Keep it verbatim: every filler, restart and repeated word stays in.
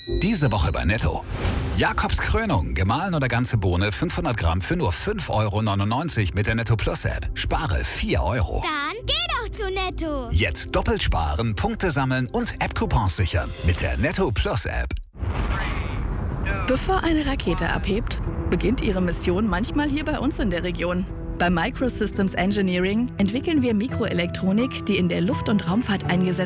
Diese Woche bei Netto. Jakobs Krönung, gemahlen oder ganze Bohne fünfhundert Gramm für nur fünf Euro neunundneunzig mit der Netto Plus App. Spare vier Euro. Dann geh doch zu Netto. Jetzt doppelt sparen, Punkte sammeln und App-Coupons sichern mit der Netto Plus App. Bevor eine Rakete abhebt, beginnt ihre Mission manchmal hier bei uns in der Region. Bei Microsystems Engineering entwickeln wir Mikroelektronik, die in der Luft- und Raumfahrt eingesetzt